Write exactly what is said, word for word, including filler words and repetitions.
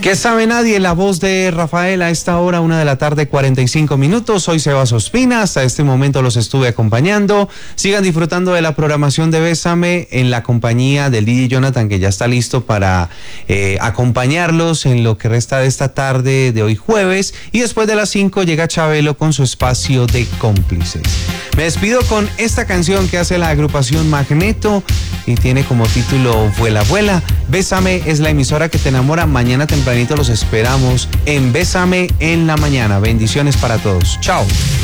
¿Qué sabe nadie? La voz de Rafael a esta hora, una de la tarde, cuarenta y cinco minutos. Soy Sebas Ospina, hasta este momento los estuve acompañando. Sigan disfrutando de la programación de Bésame en la compañía del D J Jonathan, que ya está listo para eh, acompañarlos en lo que resta de esta tarde de hoy jueves. Y después de las cinco llega Chabelo con su espacio de cómplices. Me despido con esta canción que hace la agrupación Magneto y tiene como título Vuela, Vuela. Bésame es la emisora que te enamora. Mañana tempranito los esperamos en Bésame en la mañana. Bendiciones para todos. Chao.